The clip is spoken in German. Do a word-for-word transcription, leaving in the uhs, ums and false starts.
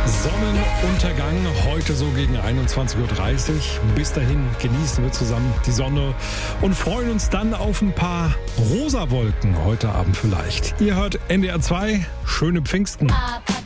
Sonnenuntergang heute so gegen einundzwanzig Uhr dreißig. Bis dahin genießen wir zusammen die Sonne und freuen uns dann auf ein paar rosa Wolken heute Abend vielleicht. Ihr hört N D R zwei, schöne Pfingsten.